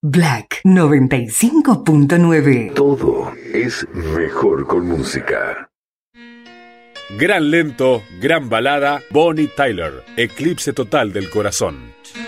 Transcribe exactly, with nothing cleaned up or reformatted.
Black noventa y cinco punto nueve. Todo es mejor con música. Gran lento, gran balada, Bonnie Tyler, Eclipse total del corazón.